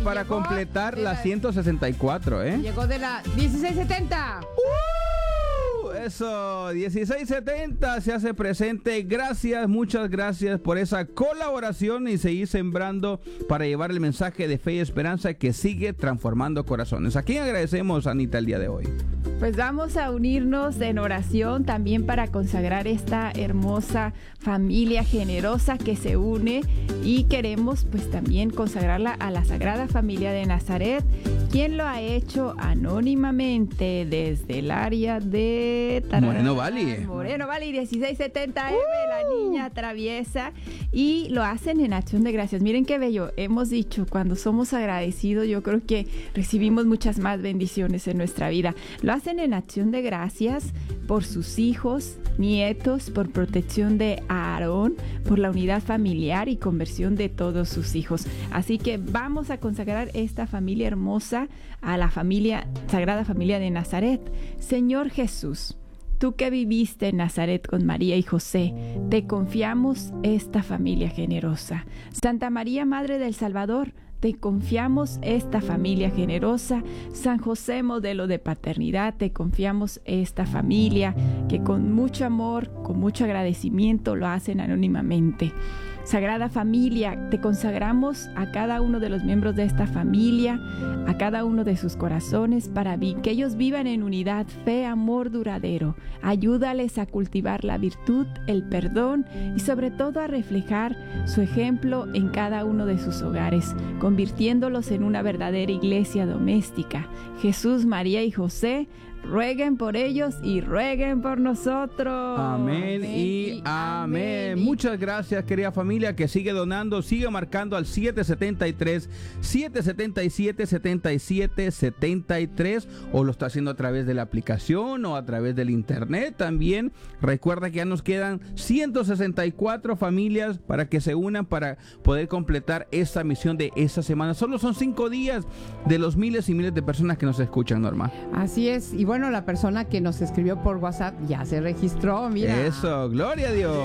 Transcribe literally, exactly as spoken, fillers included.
para llegó completar de la la- ciento sesenta y cuatro, ¿eh? Llegó de la dieciséis setenta. ¡Uh! Eso, dieciséis setenta se hace presente. Gracias, muchas gracias por esa colaboración y seguir sembrando para llevar el mensaje de fe y esperanza que sigue transformando corazones. ¿A quién agradecemos, Anita, el día de hoy? Pues vamos a unirnos en oración también para consagrar esta hermosa familia generosa que se une y queremos pues también consagrarla a la Sagrada Familia de Nazaret, quien lo ha hecho anónimamente desde el área de Tararán, Moreno Valley. Moreno Valley, dieciséis setenta eme, la niña traviesa, y lo hacen en acción de gracias. Miren qué bello, hemos dicho, cuando somos agradecidos yo creo que recibimos muchas más bendiciones en nuestra vida. Lo hacen en acción de gracias por sus hijos, nietos, por protección de Aarón, por la unidad familiar y conversión de todos sus hijos. Así que vamos a consagrar esta familia hermosa a la familia, Sagrada Familia de Nazaret. Señor Jesús, tú que viviste en Nazaret con María y José, te confiamos esta familia generosa. Santa María, Madre del Salvador, te confiamos esta familia generosa. San José, modelo de paternidad, te confiamos esta familia que con mucho amor, con mucho agradecimiento lo hacen anónimamente. Sagrada Familia, te consagramos a cada uno de los miembros de esta familia, a cada uno de sus corazones, para vi- que ellos vivan en unidad, fe, amor duradero. Ayúdales a cultivar la virtud, el perdón y sobre todo a reflejar su ejemplo en cada uno de sus hogares, convirtiéndolos en una verdadera iglesia doméstica. Jesús, María y José, rueguen por ellos y rueguen por nosotros. Amén y amén. Muchas gracias, querida familia, que sigue donando, sigue marcando al siete siete tres, siete siete siete, siete siete siete tres, o lo está haciendo a través de la aplicación o a través del internet también. Recuerda que ya nos quedan ciento sesenta y cuatro familias para que se unan para poder completar esta misión de esta semana. Solo son cinco días de los miles y miles de personas que nos escuchan, Norma. Así es. Y bueno, la persona que nos escribió por WhatsApp ya se registró, mira. Eso, gloria a Dios.